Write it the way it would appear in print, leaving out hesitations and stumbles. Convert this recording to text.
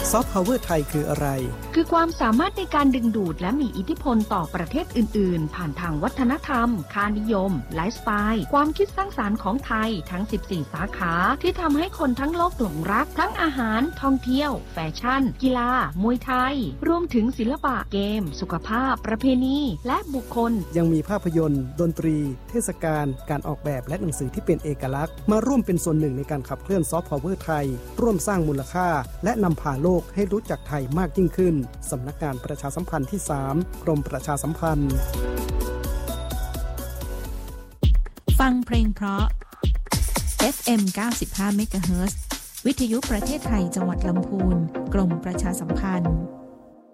ซอฟต์พาวเวอร์ไทยคืออะไรคือความสามารถในการดึงดูดและมีอิทธิพลต่อประเทศอื่นๆผ่านทางวัฒนธรรมค่านิยมไลฟ์สไตล์ความคิดสร้างสรรค์ของไทยทั้ง14สาขาที่ทำให้คนทั้งโลกหลงรักทั้งอาหารท่องเที่ยวแฟชั่นกีฬามวยไทยรวมถึงศิลปะเกมสุขภาพประเพณีและบุคคลยังมีภาพยนตร์ดนตรีเทศกาลการออกแบบและหนังสือที่เป็นเอกลักษณ์มาร่วมเป็นส่วนหนึ่งในการขับเคลื่อนซอฟต์พาวเวอร์ไทยร่วมสร้างมูลค่าและนำพาโลกให้รู้จักไทยมากยิ่งขึ้นสำนักงานประชาสัมพันธ์ที่3กรมประชาสัมพันธ์ฟังเพลงเพราะ FM 95 MHz วิทยุประเทศไทยจังหวัดลำพูนกรมประชาสัมพันธ์